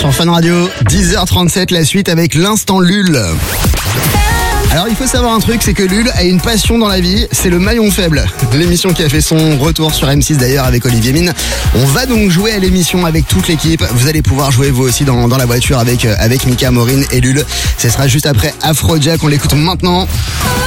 sur Fun Radio. 10h37, la suite avec l'instant Lul. Alors il faut savoir un truc, c'est que Lul a une passion dans la vie, c'est le maillon faible. L'émission qui a fait son retour sur M6 d'ailleurs avec Olivier Mine. On va donc jouer à l'émission avec toute l'équipe. Vous allez pouvoir jouer vous aussi dans la voiture avec Mika, Maureen et Lul. Ce sera juste après Afrojack, on l'écoute maintenant.